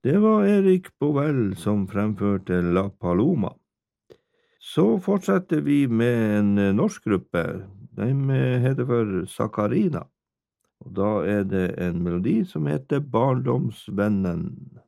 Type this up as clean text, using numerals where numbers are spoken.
Det var Erik Bovell som fremførte La Paloma. Så fortsetter vi med en norsk gruppe. De heter for Sakarina. Og da er det en melodi som heter Barndomsvennen.